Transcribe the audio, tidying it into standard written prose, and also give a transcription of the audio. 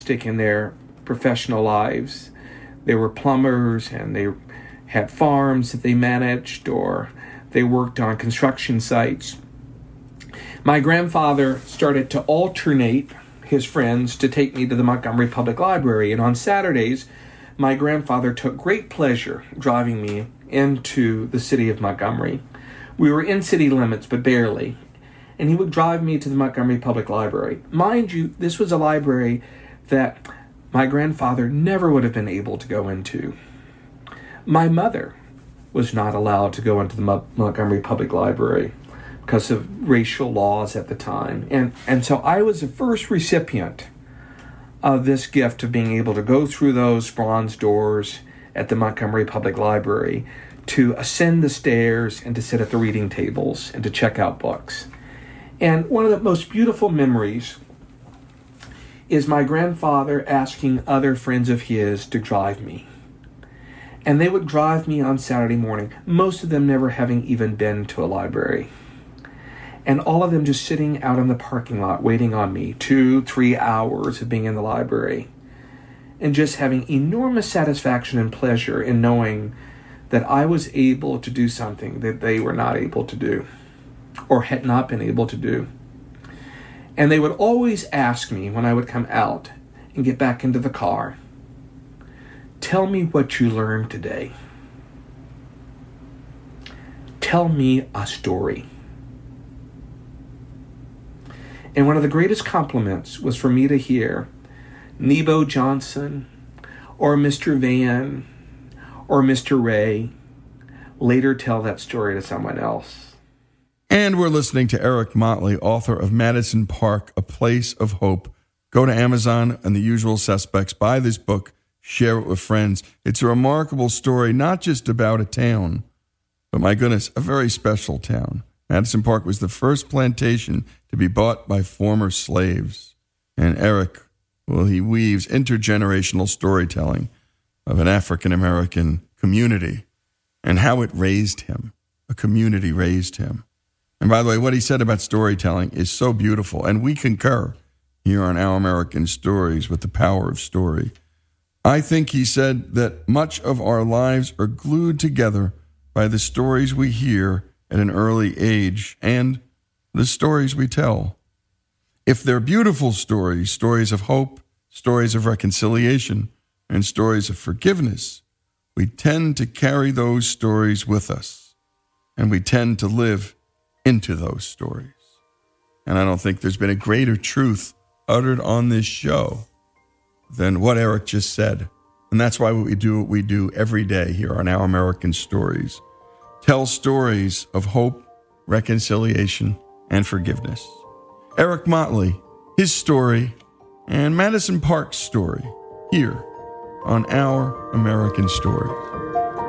in their professional lives. They were plumbers and they had farms that they managed, or they worked on construction sites. My grandfather started to alternate his friends to take me to the Montgomery Public Library, and on Saturdays, my grandfather took great pleasure driving me into the city of Montgomery. We were in city limits, but barely, and he would drive me to the Montgomery Public Library. Mind you, this was a library that my grandfather never would have been able to go into. My mother was not allowed to go into the Montgomery Public Library because of racial laws at the time. And so I was the first recipient of this gift of being able to go through those bronze doors at the Montgomery Public Library, to ascend the stairs and to sit at the reading tables and to check out books. And one of the most beautiful memories is my grandfather asking other friends of his to drive me. And they would drive me on Saturday morning, most of them never having even been to a library. And all of them just sitting out in the parking lot waiting on me, 2-3 hours of being in the library. And just having enormous satisfaction and pleasure in knowing that I was able to do something that they were not able to do, or had not been able to do. And they would always ask me when I would come out and get back into the car, "Tell me what you learned today. Tell me a story." And one of the greatest compliments was for me to hear Nebo Johnson or Mr. Van or Mr. Ray later tell that story to someone else. And we're listening to Eric Motley, author of Madison Park, A Place of Hope. Go to Amazon and the usual suspects, buy this book, share it with friends. It's a remarkable story, not just about a town, but my goodness, a very special town. Madison Park was the first plantation to be bought by former slaves. And Eric, well, he weaves intergenerational storytelling of an African-American community and how it raised him. A community raised him. And by the way, what he said about storytelling is so beautiful, and we concur here on Our American Stories with the power of story. I think he said that much of our lives are glued together by the stories we hear at an early age and the stories we tell. If they're beautiful stories, stories of hope, stories of reconciliation, and stories of forgiveness, we tend to carry those stories with us, and we tend to live into those stories. And I don't think there's been a greater truth uttered on this show than what Eric just said. And that's why we do what we do every day here on Our American Stories. Tell stories of hope, reconciliation, and forgiveness. Eric Motley, his story, and Madison Park's story here on Our American Stories.